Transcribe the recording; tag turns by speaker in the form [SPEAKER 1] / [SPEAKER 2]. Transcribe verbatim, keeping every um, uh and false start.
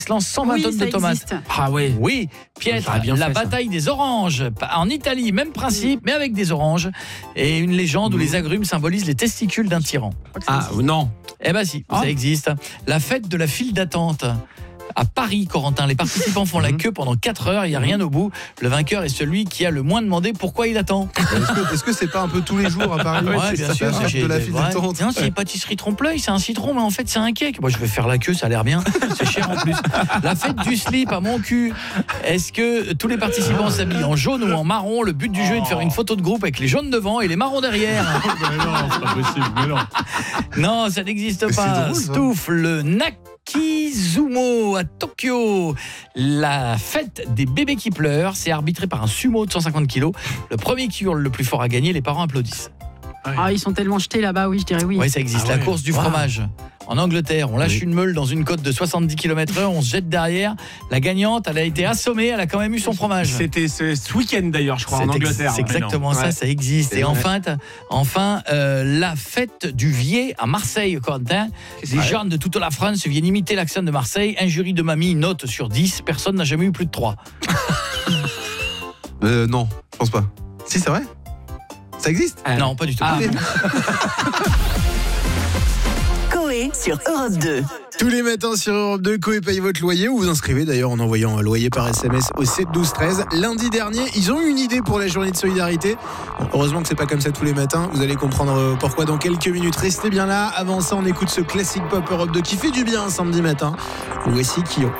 [SPEAKER 1] se lance cent vingt
[SPEAKER 2] Oui,
[SPEAKER 1] tonnes
[SPEAKER 2] ça
[SPEAKER 1] de tomates.
[SPEAKER 2] existe.
[SPEAKER 3] Ah ouais.
[SPEAKER 1] Oui, Pietre,
[SPEAKER 3] Ça a bien
[SPEAKER 1] la
[SPEAKER 3] fait, ça.
[SPEAKER 1] bataille des oranges. En Italie, même principe, mais avec des oranges. Et une légende où les agrumes symbolisent les testicules d'un tyran.
[SPEAKER 3] Ah non.
[SPEAKER 1] Eh ben si,
[SPEAKER 3] Ah.
[SPEAKER 1] ça existe. La fête de la file d'attente. À Paris, Corentin, les participants font la queue pendant quatre heures, il n'y a rien au bout. Le vainqueur est celui qui a le moins demandé pourquoi il attend.
[SPEAKER 4] Est-ce que est-ce que c'est pas un peu tous les jours à Paris?
[SPEAKER 1] Ouais, bien sûr,
[SPEAKER 4] c'est
[SPEAKER 1] j'ai-
[SPEAKER 4] de la file
[SPEAKER 1] ouais.
[SPEAKER 4] d'attente.
[SPEAKER 1] Non, c'est pâtisserie trompe-l'œil, c'est un citron, mais en fait c'est un cake. Moi je vais faire la queue, ça a l'air bien. C'est cher en plus. La fête du slip à mon cul. Est-ce que tous les participants s'habillent en jaune ou en marron? Le but du jeu est de faire une photo de groupe avec les jaunes devant et les marrons derrière.
[SPEAKER 3] Mais non, c'est pas possible. Mais non.
[SPEAKER 1] Non, ça n'existe
[SPEAKER 4] Mais c'est
[SPEAKER 1] pas.
[SPEAKER 4] drôle, ça.
[SPEAKER 1] Stouff, le Nakizumo à Tokyo. La fête des bébés qui pleurent, c'est arbitré par un sumo de cent cinquante kilos. Le premier qui hurle le plus fort à gagner, les parents applaudissent.
[SPEAKER 2] Ah, ils sont tellement jetés là-bas, oui, je dirais oui.
[SPEAKER 1] Oui, ça existe.
[SPEAKER 3] Ah
[SPEAKER 1] La
[SPEAKER 3] ouais.
[SPEAKER 1] course du
[SPEAKER 3] Wow.
[SPEAKER 1] fromage. En Angleterre, on lâche
[SPEAKER 3] Oui.
[SPEAKER 1] une meule dans une côte de soixante-dix kilomètres heure, on se jette derrière. La gagnante, elle a été assommée, elle a quand même eu son fromage.
[SPEAKER 3] C'était ce, ce week-end d'ailleurs, je crois, en
[SPEAKER 1] C'est ex-
[SPEAKER 3] Angleterre.
[SPEAKER 1] C'est exactement ça,
[SPEAKER 3] Ouais.
[SPEAKER 1] ça existe. Et
[SPEAKER 4] vrai.
[SPEAKER 1] enfin, t- enfin euh, la fête du Vier à Marseille, Quentin. Les gens de toute la France viennent imiter l'accent de Marseille. Un jury de mamie note sur dix. Personne n'a jamais eu plus de trois.
[SPEAKER 4] Euh, non, je pense pas. Si, c'est vrai? Ça existe?
[SPEAKER 3] Ah,
[SPEAKER 1] Non, pas du tout.
[SPEAKER 3] Ah,
[SPEAKER 5] Coé sur Europe deux.
[SPEAKER 4] Tous les matins sur Europe deux, Coé paye votre loyer. Vous vous inscrivez d'ailleurs en envoyant un loyer par S M S au sept douze treize. Lundi dernier, ils ont eu une idée pour la journée de solidarité. Bon, heureusement que c'est pas comme ça tous les matins. Vous allez comprendre euh, pourquoi dans quelques minutes. Restez bien là. Avant ça, on écoute ce classique pop Europe deux qui fait du bien un samedi matin. Voici Kyo.